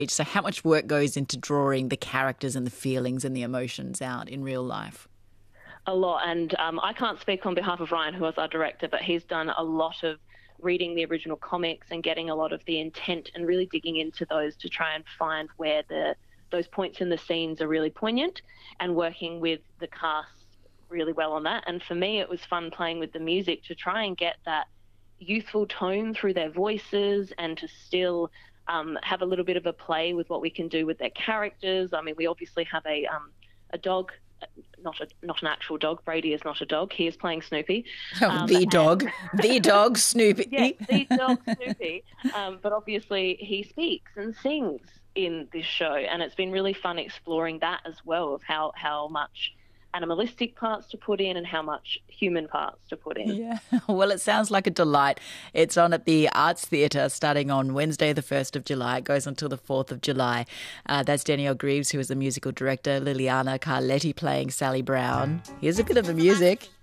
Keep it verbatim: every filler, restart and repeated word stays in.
So how much work goes into drawing the characters and the feelings and the emotions out in real life? A lot. And um, I can't speak on behalf of Ryan, who was our director, but he's done a lot of reading the original comics and getting a lot of the intent and really digging into those to try and find where the those points in the scenes are really poignant, and working with the cast really well on that. And for me, it was fun playing with the music to try and get that youthful tone through their voices and to still um, have a little bit of a play with what we can do with their characters. I mean, we obviously have a um, a dog, not a not an actual dog. Brady is not a dog. He is playing Snoopy. Oh, Um, the and- dog. The dog, Snoopy. Yeah, the dog Snoopy. Um, but obviously he speaks and sings in this show, and it's been really fun exploring that as well, of how, how much animalistic parts to put in and how much human parts to put in. Yeah. Well, it sounds like a delight. It's on at the Arts Theatre starting on Wednesday, the first of July. It goes until the fourth of July. Uh, that's Danielle Greaves, who is the musical director, Liliana Carletti playing Sally Brown. Here's a bit of the music.